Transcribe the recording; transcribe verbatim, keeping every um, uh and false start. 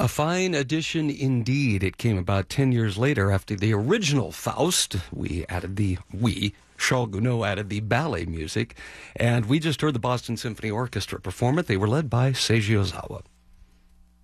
A fine addition indeed. It came about ten years later after the original Faust. We added the, we, Charles Gounod added the ballet music, and we just heard the Boston Symphony Orchestra perform it. They were led by Seiji Ozawa.